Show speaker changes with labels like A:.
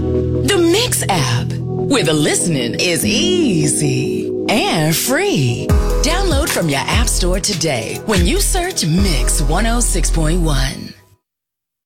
A: The Mix app, where the listening is easy and free. Download from your app store today when you search Mix 106.1.